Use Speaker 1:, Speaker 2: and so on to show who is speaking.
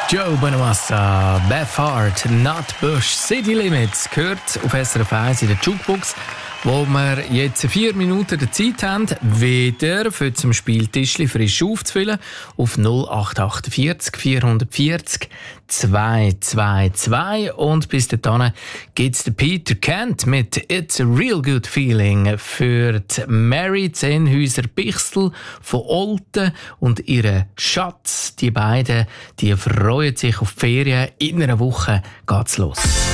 Speaker 1: Joe Bonamassa, Bethard, Not Bush, City Limits gehört auf SRF 1 in der Jukebox, wo wir jetzt 4 Minuten der Zeit haben, wieder für zum Spieltischli frisch aufzufüllen auf 0848 440 222. Und bis dahin gibt es den Peter Kent mit «It's a Real Good Feeling» für die Mary Zehnhäuser-Bichsel von Olten und ihren Schatz. Die beiden, die freuen sich auf die Ferien. In einer Woche geht's los.